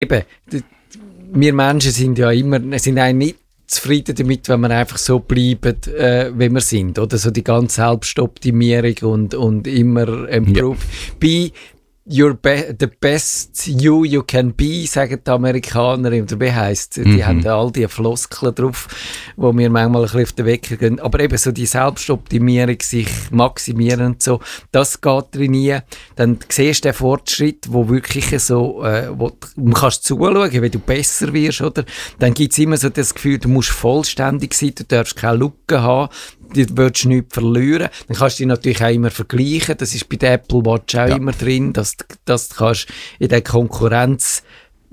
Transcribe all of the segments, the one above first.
eben, wir Menschen sind ja immer, sind eigentlich nicht zufrieden damit, wenn wir einfach so bleiben, wie wir sind. Oder so die ganze Selbstoptimierung und immer improve. Be the best you can be, sagen die Amerikaner. Oder wie heisst es? Die haben all die Floskeln drauf, wo mir manchmal ein bisschen auf den Wecker gehen. Aber eben so die Selbstoptimierung, sich maximieren und so, das geht drin nie. Dann siehst du den Fortschritt, wo wirklich so, wo du kannst zuschauen, wie du besser wirst, oder? Dann gibt es immer so das Gefühl, du musst vollständig sein, du darfst keine Lücken haben, du willst nichts verlieren. Dann kannst du dich natürlich auch immer vergleichen. Das ist bei der Apple Watch auch immer drin, dass du kannst in den Konkurrenzkampf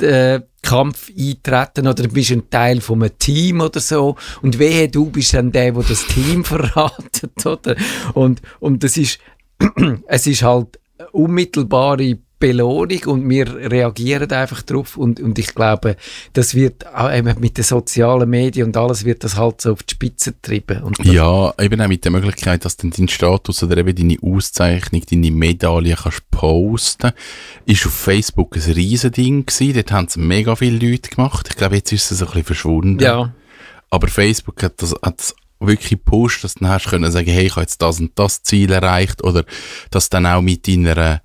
eintreten oder du bist ein Teil von einem Team oder so. Und wehe, du bist dann der das Team verratet, oder? Und das ist, es ist halt eine unmittelbare Belohnung und wir reagieren einfach drauf und ich glaube, das wird auch eben mit den sozialen Medien und alles wird das halt so auf die Spitze getrieben. Und ja, eben auch mit der Möglichkeit, dass du deinen Status oder eben deine Auszeichnung, deine Medaille kannst posten. Ist auf Facebook ein Riesending gewesen, dort haben es mega viele Leute gemacht. Ich glaube, jetzt ist es ein bisschen verschwunden. Ja. Aber Facebook hat das wirklich gepusht, dass du dann hast können sagen, hey, ich habe jetzt das und das Ziel erreicht oder dass dann auch mit deiner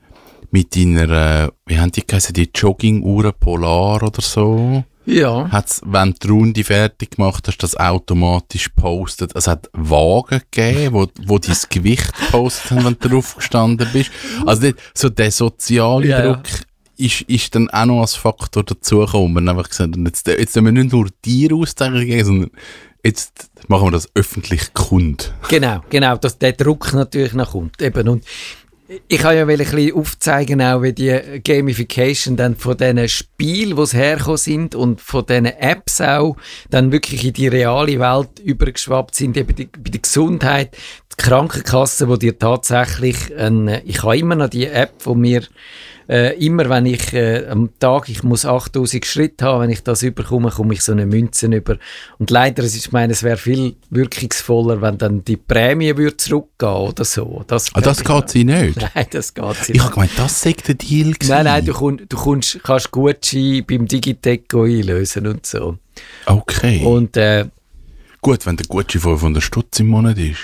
wie haben die geheißen, die Jogginguhren Polar oder so? Ja. Hat's, wenn du die Runde fertig gemacht hast, das automatisch postet. Es hat Wagen gegeben, wo dein Gewicht postet haben, wenn du drauf gestanden bist. Also so der soziale Druck ist dann auch noch als Faktor dazugekommen. Einfach gesagt, jetzt müssen wir nicht nur dir Auszeichnungen geben, sondern jetzt machen wir das öffentlich kund. Genau, dass der Druck natürlich noch kommt. Eben. Und ich kann ja ein bisschen aufzeigen, auch wie die Gamification dann von diesen Spielen, die hergekommen sind und von diesen Apps auch dann wirklich in die reale Welt übergeschwappt sind, eben bei der Gesundheit, die Krankenkasse, wo dir tatsächlich ich habe immer noch die App, wo mir immer, wenn ich am Tag, ich muss 8000 Schritte haben, wenn ich das überkomme, komme ich so eine Münze über. Und leider, es wäre viel wirkungsvoller, wenn dann die Prämie würde zurückgehen oder so. Das geht sie nicht? Nein, das geht sie nicht. Ich habe gemeint, das sei der Deal gewesen. Nein, du kannst Gutschein beim Digitec einlösen und so. Okay. Und, gut, wenn der Gutschein 500 Stutz im Monat ist.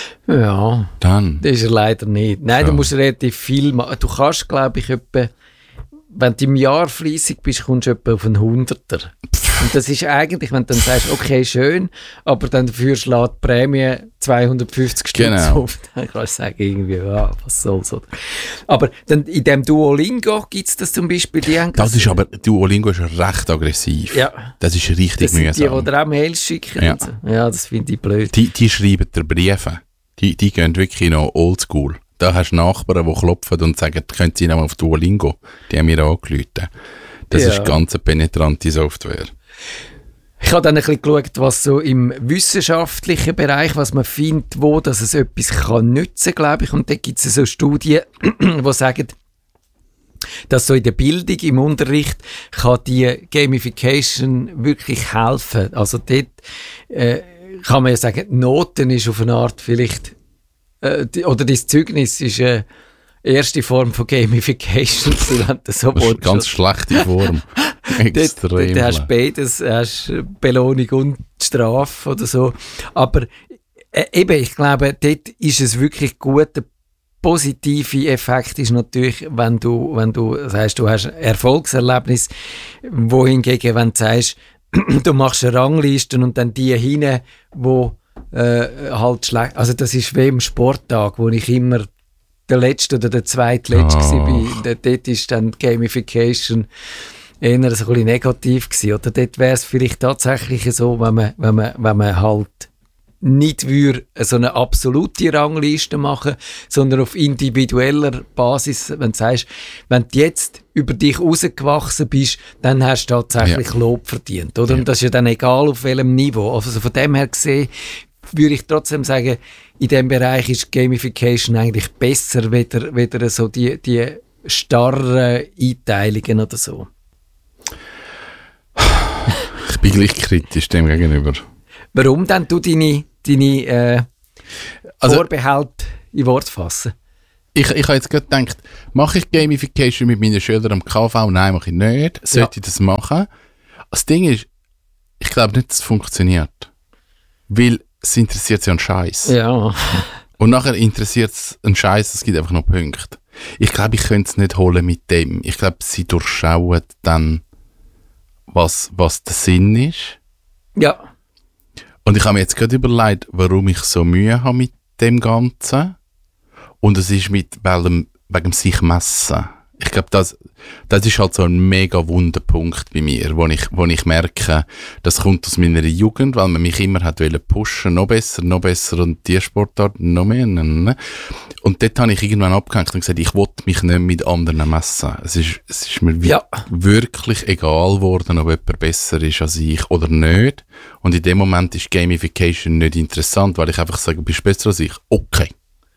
Ja, dann. Das ist er leider nicht. Nein, du musst relativ viel machen. Du kannst, glaube ich, etwa, wenn du im Jahr fleissig bist, kommst du etwa auf einen 100er. Und das ist eigentlich, wenn du dann sagst, okay, schön, aber dann dafür schlägt die Prämie 250 Stutz auf. Dann kannst du sagen, irgendwie, ja, was soll's. Aber dann in dem Duolingo gibt es das zum Beispiel. Duolingo ist recht aggressiv. Ja. Das ist richtig mühsam. Die dir auch Mails schicken. Ja, ja, das finde ich blöd. Die schreiben dir Briefe. Die gehen wirklich noch oldschool. Da hast du Nachbarn, die klopfen und sagen, können Sie noch mal auf Duolingo. Die haben mir angerufen. Das ist ganz eine penetrante Software. Ich habe dann ein bisschen geschaut, was so im wissenschaftlichen Bereich, was man findet, wo dass es etwas kann nützen, glaube ich. Und da gibt es so Studien, die sagen, dass so in der Bildung, im Unterricht, kann die Gamification wirklich helfen. Also dort kann man ja sagen, Noten ist auf eine Art vielleicht, oder das Zeugnis ist eine erste Form von Gamification. Das ist eine ganz schlechte Form. Extrem. Dort hast du beides, hast Belohnung und Strafe oder so. Aber eben, ich glaube, dort ist es wirklich gut. Der positive Effekt ist natürlich, wenn du sagst, du hast ein Erfolgserlebnis, wohingegen, wenn du sagst, du machst eine Rangliste und dann die hinein, wo halt schlecht, also das ist wie im Sporttag, wo ich immer der Letzte oder der Zweitletzte war. Dort ist dann Gamification eher ein bisschen negativ gewesen. Oder dort wäre es vielleicht tatsächlich so, wenn man halt nicht so eine absolute Rangliste machen, sondern auf individueller Basis, wenn du sagst, wenn du jetzt über dich rausgewachsen bist, dann hast du tatsächlich Lob verdient, oder? Ja. Und das ist ja dann egal auf welchem Niveau. Also von dem her gesehen, würde ich trotzdem sagen, in diesem Bereich ist Gamification eigentlich besser, weder so die starren Einteilungen oder so. Ich bin gleich kritisch dem gegenüber. Warum dann du deine Vorbehalte in Wort fassen? Ich habe jetzt gerade gedacht, mache ich Gamification mit meinen Schülern am KV? Nein, mache ich nicht. Sollte ich das machen? Das Ding ist, ich glaube nicht, dass es funktioniert. Weil es interessiert sie an Scheiß. Ja. Und nachher interessiert es einen Scheiß, es gibt einfach noch Punkte. Ich glaube, ich könnte es nicht holen mit dem. Ich glaube, sie durchschauen dann, was der Sinn ist. Ja. Und ich habe mir jetzt gerade überlegt, warum ich so Mühe habe mit dem Ganzen. Und es ist wegen dem sich messen. Ich glaube, das ist halt so ein mega wunder Punkt bei mir, wo ich merke, das kommt aus meiner Jugend, weil man mich immer hat pushen, noch besser und die Sportart noch mehr. Und dort habe ich irgendwann abgehängt und gesagt, ich will mich nicht mit anderen messen. Es ist mir wirklich egal geworden, ob jemand besser ist als ich oder nicht. Und in dem Moment ist Gamification nicht interessant, weil ich einfach sage, du bist besser als ich. Okay.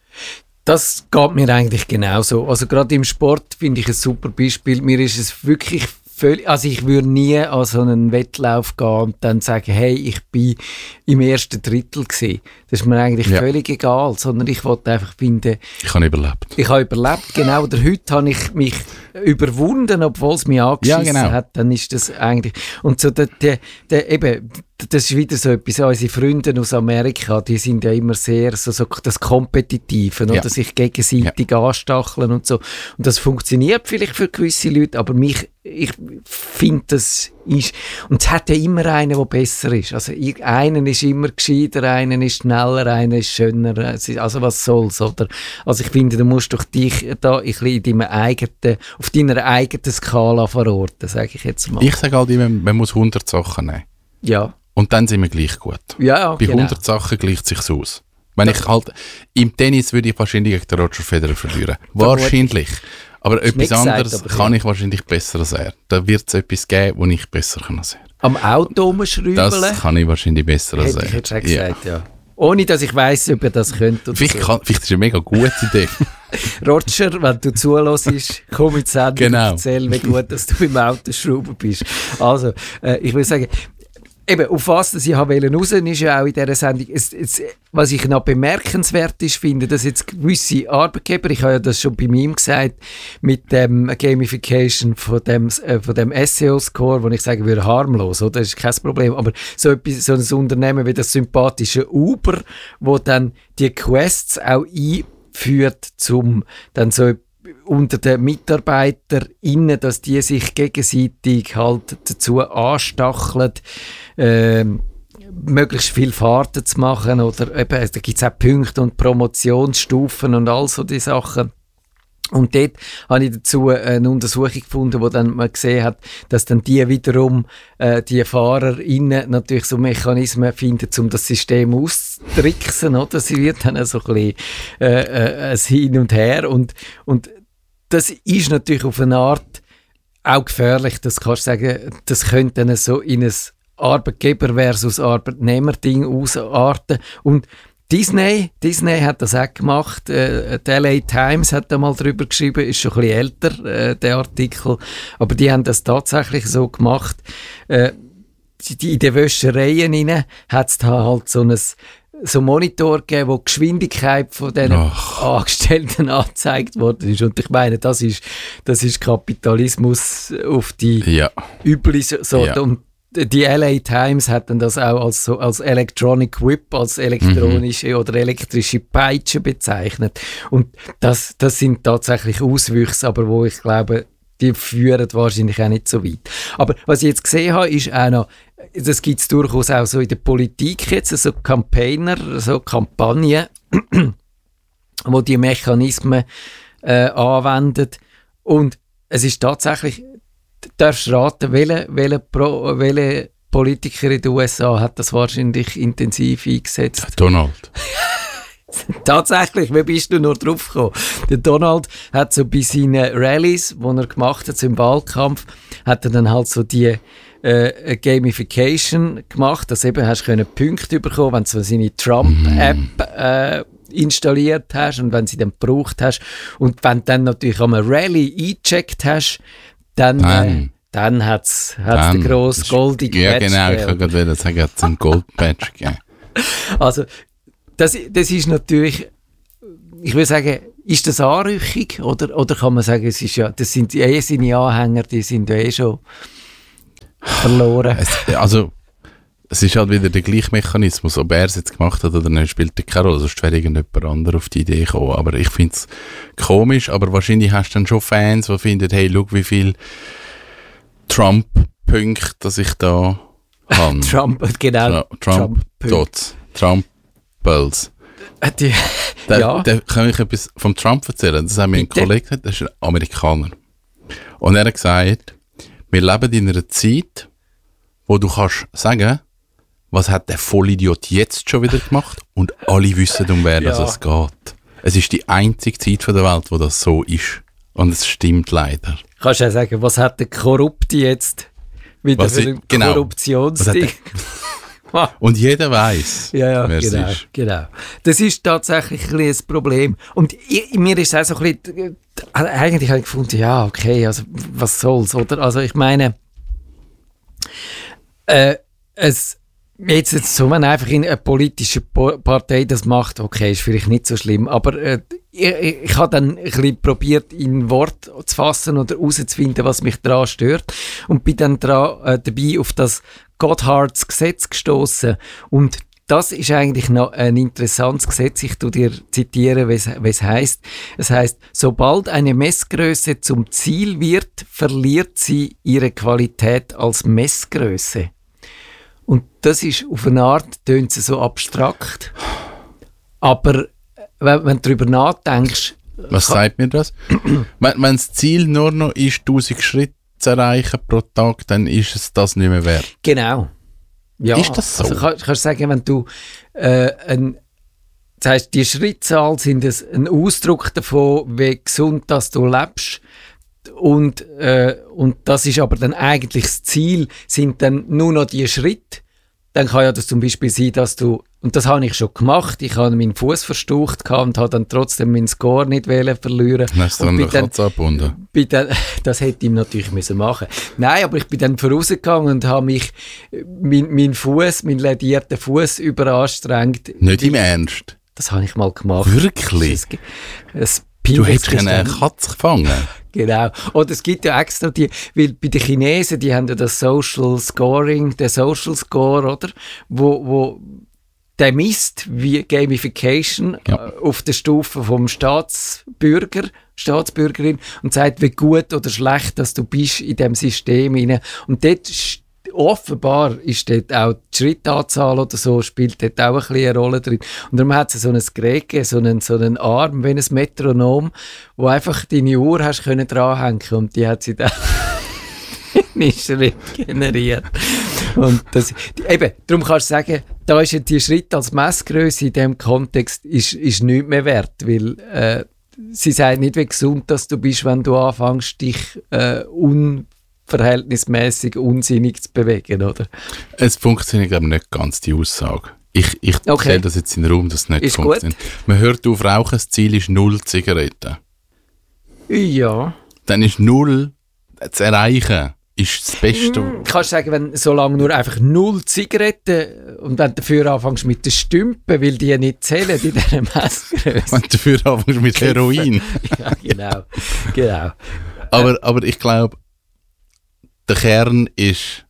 Das geht mir eigentlich genauso. Also gerade im Sport finde ich ein super Beispiel. Mir ist es wirklich völlig, also ich würde nie an so einen Wettlauf gehen und dann sagen, hey, ich bin im ersten Drittel gewesen. Das ist mir eigentlich völlig egal, sondern ich wollte einfach finden... Ich habe überlebt. Ich habe überlebt, genau. Oder heute habe ich mich überwunden, obwohl es mich angeschissen hat. Dann ist das eigentlich... Und so eben... Das ist wieder so etwas, unsere Freunde aus Amerika, die sind ja immer sehr so das Kompetitive, oder sich gegenseitig anstacheln und so. Und das funktioniert vielleicht für gewisse Leute, aber ich finde, das ist... Und es hat ja immer einen, der besser ist. Also einer ist immer gescheiter, einer ist schneller, einer ist schöner. Also was soll's, oder? Also ich finde, du musst doch dich da ein bisschen auf deiner eigenen Skala verorten, sage ich jetzt mal. Ich sage halt immer, man muss 100 Sachen nehmen. Ja. Und dann sind wir gleich gut. Ja, bei 100 Sachen gleicht es sich aus. Wenn ich halt, im Tennis würde ich wahrscheinlich gegen den Roger Federer verlieren. Wahrscheinlich. Aber etwas anderes kann ich wahrscheinlich besser als er. Da wird es etwas geben, wo ich besser kann als er. Am Auto rumschrauben? Das kann ich wahrscheinlich besser als er. Hätte ich jetzt schon gesagt, ja. Ohne, dass ich weiss, ob er das könnte. Vielleicht ist es eine mega gute Idee. Roger, wenn du zuhörst, komm ins Sendung und erzähl, wie gut dass du beim Autoschrauben bist. Also, ich will sagen, eben, auf was ich raus wollte, ist ja auch in dieser Sendung, was ich noch bemerkenswert ist, finde, dass jetzt gewisse Arbeitgeber, ich habe ja das schon bei ihm gesagt, mit dem Gamification von dem SEO-Score, wo ich sagen würde, harmlos, oder? Das ist kein Problem. Aber so ein Unternehmen wie das sympathische Uber, wo dann die Quests auch einführt, zum dann so unter den MitarbeiterInnen, dass die sich gegenseitig halt dazu anstacheln, möglichst viele Fahrten zu machen, oder eben, da gibt es auch Punkte und Promotionsstufen und all so die Sachen. Und dort habe ich dazu eine Untersuchung gefunden, wo dann man gesehen hat, dass dann die wiederum, die FahrerInnen natürlich so Mechanismen finden, um das System auszutricksen, oder? Sie wird dann so ein bisschen ein Hin und Her und das ist natürlich auf eine Art auch gefährlich, das kannst du sagen, das könnte dann so in ein Arbeitgeber versus Arbeitnehmer-Ding ausarten. Und Disney hat das auch gemacht. Die LA Times hat da mal drüber geschrieben, ist schon ein bisschen älter, der Artikel. Aber die haben das tatsächlich so gemacht. In den Wäschereien hat es da halt so ein Monitor gegeben, wo die Geschwindigkeit von diesen Angestellten angezeigt worden ist. Und ich meine, das ist Kapitalismus auf die üble Sorte. Ja. Und die LA Times hat dann das auch als Electronic Whip, als elektronische oder elektrische Peitsche bezeichnet. Und das sind tatsächlich Auswüchse, aber wo ich glaube, die führen wahrscheinlich auch nicht so weit. Aber was ich jetzt gesehen habe, ist auch noch, das gibt es durchaus auch so in der Politik jetzt, so Campaigner, so Kampagnen, wo die Mechanismen anwenden. Und es ist tatsächlich, darfst du raten, welche Politiker in den USA hat das wahrscheinlich intensiv eingesetzt? Donald. Tatsächlich, wie bist du nur drauf gekommen? Der Donald hat so bei seinen Rallyes, die er gemacht hat, so im Wahlkampf, hat er dann halt so die Gamification gemacht, dass eben hast du Punkte bekommen, wenn du so seine Trump-App installiert hast und wenn sie dann gebraucht hast. Und wenn du dann natürlich an einer Rallye eingecheckt hast, dann hat es den grossen goldigen Badge. Ja, genau, ich wollte gerade sagen, es hat einen Gold-Badge gegeben. Also, das ist natürlich, ich würde sagen, ist das Anrüchung oder kann man sagen, es ist ja, das sind seine Anhänger, die sind ja schon verloren? Es ist halt wieder der gleiche Mechanismus, ob er es jetzt gemacht hat oder nicht, spielt keine Rolle, sonst wäre irgendjemand anderes auf die Idee gekommen. Aber ich finde es komisch, aber wahrscheinlich hast du dann schon Fans, die finden, hey, schau, wie viel Trump-Punkte, dass ich da habe. Genau. Trump-Bells. Da kann ich etwas vom Trump erzählen. Das hat mir ein Kollege gesagt, das ist ein Amerikaner. Und er hat gesagt, wir leben in einer Zeit, wo du kannst sagen, was hat der Vollidiot jetzt schon wieder gemacht? Und alle wissen, um wer es geht. Es ist die einzige Zeit der Welt, wo das so ist. Und es stimmt leider. Kannst du ja sagen, was hat der Korrupte jetzt wieder für ein Korruptionsding? Und jeder weiss, wer es ist. Genau. Das ist tatsächlich ein bisschen ein Problem. Und mir ist es auch so ein bisschen, eigentlich habe ich gefunden, ja, okay, also was soll's, oder? Also ich meine, jetzt so, wenn einfach eine politische Partei das macht, okay, ist vielleicht nicht so schlimm, aber ich habe dann ein bisschen probiert, in Wort zu fassen oder herauszufinden, was mich daran stört und bin dann dabei auf das Gotthards Gesetz gestoßen und das ist eigentlich noch ein interessantes Gesetz. Ich tue dir zitieren, was heisst. Es heisst, sobald eine Messgröße zum Ziel wird, verliert sie ihre Qualität als Messgröße. Und das ist auf eine Art, tönt es so abstrakt. Aber wenn du darüber nachdenkst... Was sagt mir das? wenn das Ziel nur noch ist, 1000 Schritte zu erreichen pro Tag, dann ist es das nicht mehr wert. Genau. Ja, ist das so? Also kannst du sagen, wenn du das heisst, die Schrittzahl sind ein Ausdruck davon, wie gesund dass du lebst. Und das ist aber dann eigentlich das Ziel, sind dann nur noch die Schritte. Dann kann ja das zum Beispiel sein, dass du, und das habe ich schon gemacht, ich habe meinen Fuß verstaucht und habe dann trotzdem meinen Score nicht verlieren. Hast du dann den Katze abgebunden? Das hätte ich natürlich müssen machen. Nein, aber ich bin dann vorausgegangen und habe mich meinen ledierten Fuß überanstrengt. Nicht im Ernst? Das habe ich mal gemacht. Wirklich? Du hättest keine Katze gefangen. Genau. Und es gibt ja extra weil bei den Chinesen, die haben ja das Social Scoring, der Social Score, oder? Wo der misst wie Gamification auf der Stufe vom Staatsbürgerin und sagt, wie gut oder schlecht, dass du bist in diesem System rein. Und dort offenbar ist dort auch die Schrittanzahl oder so, spielt dort auch ein bisschen eine Rolle drin. Und darum hat es so ein Gerät gegeben, so einen Arm, wie ein Metronom, wo einfach deine Uhr hast können dranhängen und die hat sie dann in Schritt generiert. Und darum kannst du sagen, da ist ja die Schritt als Messgröße in diesem Kontext ist nichts mehr wert, weil sie sagt nicht, wie gesund dass du bist, wenn du anfängst, dich verhältnismäßig unsinnig zu bewegen, oder? Es funktioniert, glaube ich, nicht ganz, die Aussage. Ich stelle das jetzt in den Raum, dass es nicht ist funktioniert. Gut. Man hört auf Rauchen, das Ziel ist 0 Zigaretten. Ja. Dann ist 0 zu erreichen, ist das Beste. Kannst du sagen, solange nur einfach 0 Zigaretten und wenn du dafür anfängst mit den Stümpen, weil die nicht zählen in dieser Messgröße. Wenn du dafür anfängst mit Heroin. Ja, genau. Aber ich glaube, der Kern ist,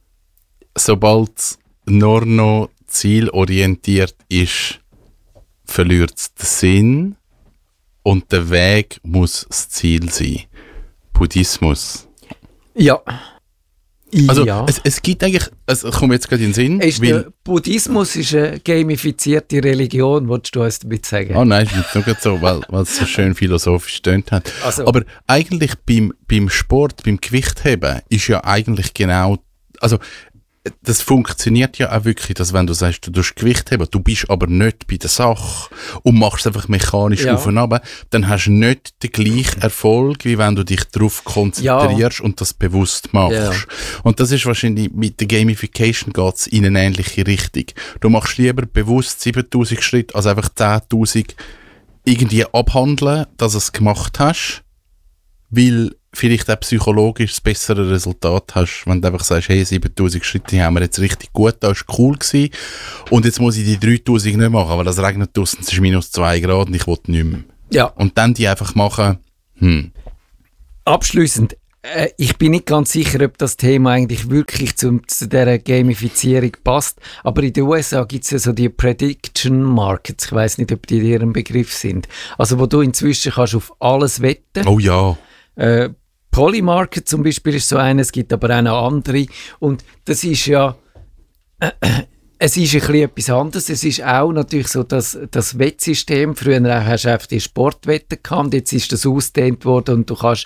sobald es nur noch zielorientiert ist, verliert es den Sinn und der Weg muss das Ziel sein. Buddhismus. Ja. Also es gibt eigentlich, es kommt jetzt gerade in den Sinn. Der Buddhismus ist eine gamifizierte Religion, wolltest du uns damit sagen? Oh nein, ist nicht so, weil es so schön philosophisch tönt hat. Also. Aber eigentlich beim Sport, beim Gewichtheben ist ja eigentlich genau, also das funktioniert ja auch wirklich, dass wenn du sagst, du tust Gewicht heben, du bist aber nicht bei der Sache und machst es einfach mechanisch auf und runter, dann hast du nicht den gleichen Erfolg, wie wenn du dich darauf konzentrierst und das bewusst machst. Ja. Und das ist wahrscheinlich, mit der Gamification geht es in eine ähnliche Richtung. Du machst lieber bewusst 7000 Schritte, als einfach 10.000 irgendwie abhandeln, dass du es gemacht hast, weil vielleicht auch psychologisch das bessere Resultat hast, wenn du einfach sagst, hey, 7000 Schritte haben wir jetzt richtig gut, das war cool gewesen und jetzt muss ich die 3000 nicht machen, aber das regnet draussen, es ist -2 Grad und ich will nicht mehr. Ja. Und dann die einfach machen, Abschliessend, ich bin nicht ganz sicher, ob das Thema eigentlich wirklich zu dieser Gamifizierung passt, aber in den USA gibt es ja so die Prediction Markets, ich weiss nicht, ob die dir ein Begriff sind, also wo du inzwischen kannst auf alles wetten. Oh ja. Polymarket zum Beispiel ist so eine, es gibt aber auch noch andere und das ist ja es ist ein bisschen etwas anderes. Es ist auch natürlich so, dass das Wettsystem, früher hast du einfach die Sportwetten gehabt, jetzt ist das ausgedehnt worden und du kannst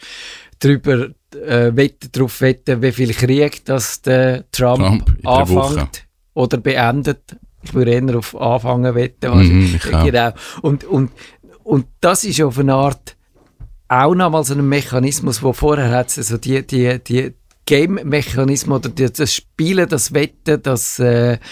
darauf wetten, wie viel Krieg das der Trump anfängt oder beendet. Ich würde eher auf Anfangen wetten. Genau. Und das ist auf eine Art auch nochmal so ein Mechanismus, wo vorher hat es also die Game-Mechanismus oder das Spielen, das Wetten, das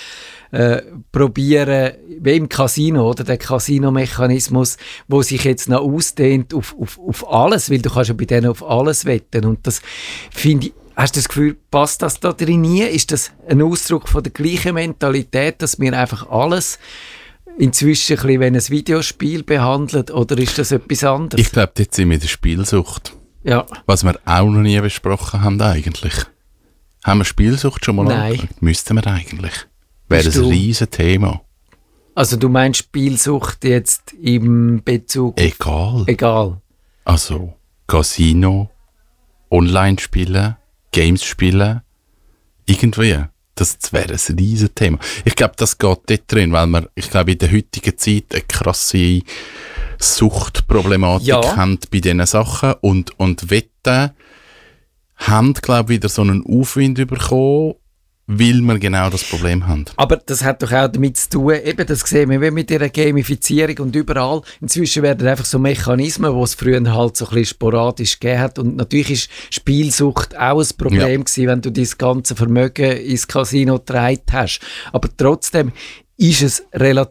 Probieren, wie im Casino, oder der Casino-Mechanismus, wo sich jetzt noch ausdehnt auf alles, weil du kannst ja bei denen auf alles wetten und das finde ich, hast du das Gefühl, passt das da drin nie? Ist das ein Ausdruck von der gleichen Mentalität, dass wir einfach alles inzwischen ein bisschen wie ein Videospiel behandelt, oder ist das etwas anderes? Ich glaube, jetzt sind wir in der Spielsucht. Ja. Was wir auch noch nie besprochen haben eigentlich. Haben wir Spielsucht schon mal angeschaut? Müssten wir eigentlich. Wäre ein riesen Thema. Also du meinst Spielsucht jetzt im Bezug auf... Egal. Also Casino, Online-Spielen, Games spielen, irgendwie. Das wäre ein riesen Thema. Ich glaube, das geht dort drin, weil ich glaube, in der heutigen Zeit eine krasse Suchtproblematik haben bei diesen Sachen und Wetten haben, glaube ich, wieder so einen Aufwind bekommen, weil wir genau das Problem haben. Aber das hat doch auch damit zu tun, eben das sehen wir mit dieser Gamifizierung und überall. Inzwischen werden einfach so Mechanismen, die es früher halt so ein bisschen sporadisch gegeben hat. Und natürlich ist Spielsucht auch ein Problem gewesen, wenn du dein ganze Vermögen ins Casino getragen hast. Aber trotzdem ist es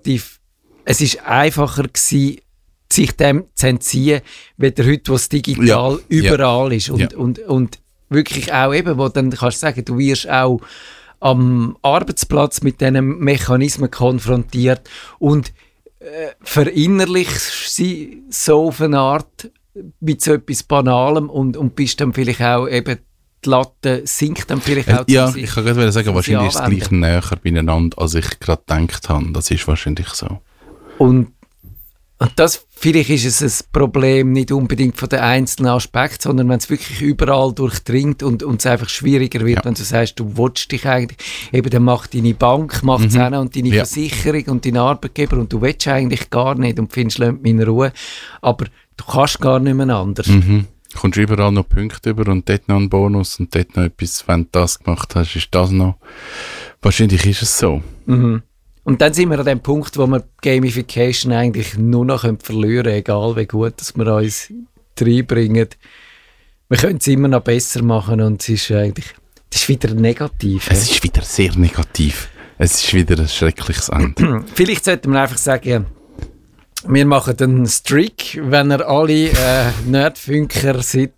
es ist einfacher gewesen, sich dem zu entziehen, weder heute, wo es digital überall ist. Und wirklich auch eben, wo dann kannst du sagen, du wirst auch am Arbeitsplatz mit diesen Mechanismen konfrontiert und verinnerlichst sie so auf eine Art mit so etwas Banalem und bist dann vielleicht auch eben, die Latte sinkt dann vielleicht auch ja, ich kann gerade sagen, wahrscheinlich ist es gleich näher beieinander, als ich gerade gedacht habe. Das ist wahrscheinlich so. Und das, vielleicht ist es ein Problem nicht unbedingt von den einzelnen Aspekten, sondern wenn es wirklich überall durchdringt und es einfach schwieriger wird, wenn du sagst, du willst dich eigentlich, eben dann macht deine Bank, macht es auch noch und deine Versicherung und dein Arbeitgeber und du willst eigentlich gar nicht und findest, lass mich in Ruhe, aber du kannst gar nicht mehr anders. Du kommst überall noch Punkte über und dort noch einen Bonus und dort noch etwas, wenn du das gemacht hast, ist das noch. Wahrscheinlich ist es so. Und dann sind wir an dem Punkt, wo wir Gamification eigentlich nur noch verlieren können, egal wie gut dass wir uns reinbringen. Wir können es immer noch besser machen und es ist eigentlich, das ist wieder negativ. Es ist wieder sehr negativ. Es ist wieder ein schreckliches Ende. Vielleicht sollten wir einfach sagen, wir machen einen Streak, wenn ihr alle Nerdfunker seid.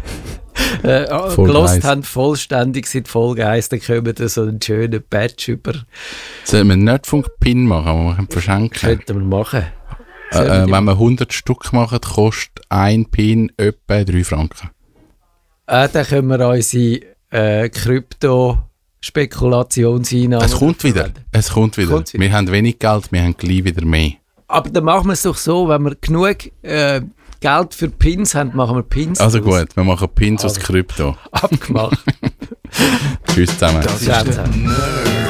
Gelost haben, vollständig seit Folge 1, dann kommen wir so einen schönen Badge über. Sollen wir einen Nerdfunk-Pin machen, den wir verschenken? Könnten wir machen. Wenn wir 100 Stück machen, kostet ein Pin etwa 3 Franken. Dann können wir unsere Krypto-Spekulationseinnahmen... Es kommt wieder. Wir haben wenig Geld, wir haben gleich wieder mehr. Aber dann machen wir es doch so, wenn wir genug Geld für Pins haben, machen wir Pins. Also gut, wir machen Pins aus Krypto. Abgemacht. Tschüss zusammen. Ciao zusammen.